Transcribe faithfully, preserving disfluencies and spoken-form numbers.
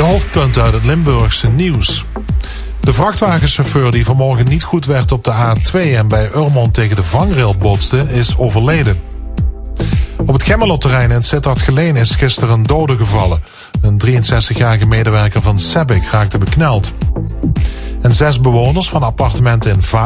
De hoofdpunten uit het Limburgse nieuws. De vrachtwagenchauffeur die vanmorgen niet goed werd op de A twee en bij Urmond tegen de vangrail botste, is overleden. Op het Gemmelotterrein in Sittard-Geleen is gisteren een dode gevallen. Een drieënzestigjarige medewerker van Sebik raakte bekneld. En zes bewoners van appartementen in Va